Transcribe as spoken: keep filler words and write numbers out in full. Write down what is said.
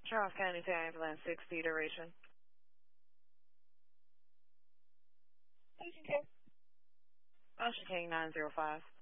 Charles County to ambulance six feet duration. Patient care. Ocean King nine zero five.